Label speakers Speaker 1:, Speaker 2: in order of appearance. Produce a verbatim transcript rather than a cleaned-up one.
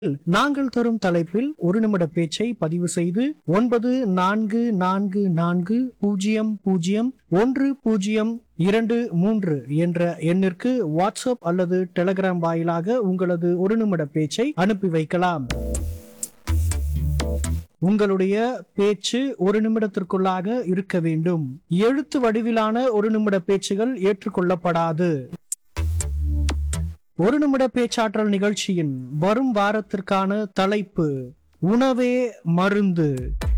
Speaker 1: நாங்கள் தரும் தலைப்பில் ஒரு நிமிட பேச்சை பதிவு செய்து ஒன்பது நான்கு நான்கு நான்கு பூஜ்ஜியம் பூஜ்ஜியம் ஒன்று பூஜ்ஜியம் இரண்டு மூன்று என்ற எண்ணிற்கு வாட்ஸ்அப் அல்லது டெலிகிராம் வாயிலாக உங்களது ஒரு நிமிட பேச்சை அனுப்பி வைக்கலாம். உங்களுடைய பேச்சு ஒரு நிமிடத்திற்குள்ளாக இருக்க வேண்டும். எழுத்து வடிவிலான ஒரு நிமிட பேச்சுகள் ஏற்றுக்கொள்ளப்படாது. ஒரு நிமிட பேச்சாற்றல் நிகழ்ச்சியின் வரும் வாரத்திற்கான தலைப்பு உணவே மருந்து.